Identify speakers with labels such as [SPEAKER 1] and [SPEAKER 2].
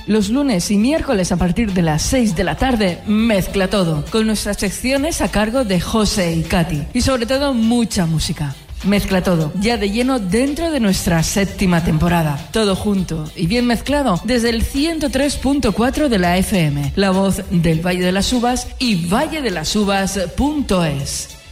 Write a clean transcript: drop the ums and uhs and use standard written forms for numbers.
[SPEAKER 1] Los lunes y miércoles a partir de las 6 de la tarde, Mezcla Todo, con nuestras secciones a cargo de José y Katy. Y sobre todo, mucha música. Mezcla Todo, ya de lleno dentro de nuestra 7ª temporada. Todo junto y bien mezclado desde el 103.4 de la FM. La voz del Valle de las Uvas y valledelasuvas.es.